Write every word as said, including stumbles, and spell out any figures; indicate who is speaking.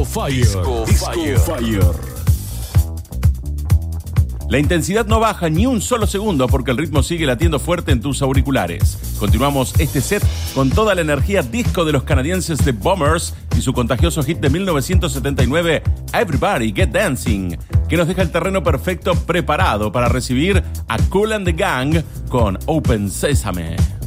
Speaker 1: Fire. Disco, Disco Fire. Fire. La intensidad no baja ni un solo segundo porque el ritmo sigue latiendo fuerte en tus auriculares. Continuamos este set con toda la energía disco de los canadienses The Bombers y su contagioso hit de mil novecientos setenta y nueve, Everybody Get Dancing, que nos deja el terreno perfecto preparado para recibir a Kool and the Gang con Open Sesame.